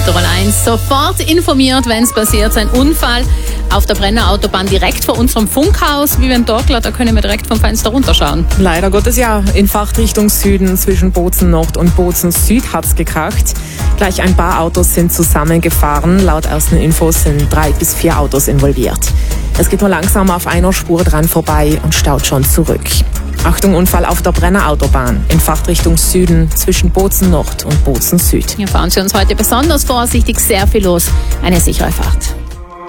Südtirol 1 sofort informiert, wenn es passiert. Ein Unfall auf der Brenner Autobahn direkt vor unserem Funkhaus. Vivian Dorkler, da können wir direkt vom Fenster runterschauen. Leider Gottes ja. In Fahrtrichtung Süden zwischen Bozen Nord und Bozen Süd hat's gekracht. Gleich ein paar Autos sind zusammengefahren. Laut ersten Infos sind 3 bis 4 Autos involviert. Es geht nur langsam auf einer Spur dran vorbei und staut schon zurück. Achtung, Unfall auf der Brenner Autobahn in Fahrtrichtung Süden zwischen Bozen Nord und Bozen Süd. Hier fahren Sie uns heute besonders vorsichtig, sehr viel los. Eine sichere Fahrt.